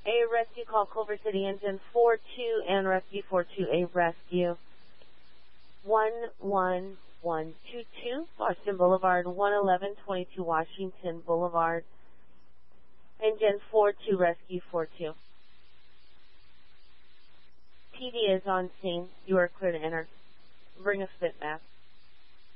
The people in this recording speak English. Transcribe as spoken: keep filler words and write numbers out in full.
A rescue call, Culver City, engine four two and rescue four two, a rescue. one one one two two, Washington Boulevard, one eleven twenty-two Washington Boulevard. Engine four two, rescue four two. P D is on scene. You are clear to enter. Bring a spit mask.